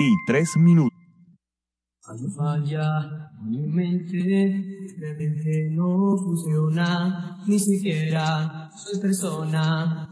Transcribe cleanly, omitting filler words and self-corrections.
1:03. Cuando falla mi mente, de repente no funciona, ni siquiera soy persona.